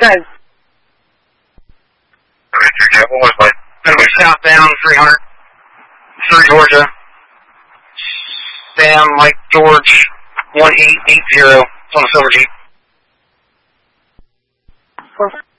Good. Okay, what was like? Gonna be southbound 300 through Georgia. Sam, Mike, George, 1880. It's on the Silver Jeep.